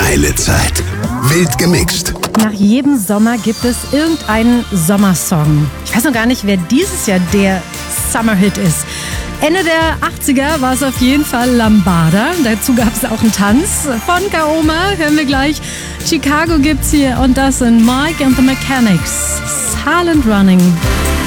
Geile Zeit. Wild gemixt. Nach jedem Sommer gibt es irgendeinen Sommersong. Ich weiß noch gar nicht, wer dieses Jahr der Summerhit ist. Ende der 80er war es auf jeden Fall Lambada. Dazu gab es auch einen Tanz. Von Kaoma hören wir gleich. Chicago gibt's hier und das sind Mike and the Mechanics. Silent Running.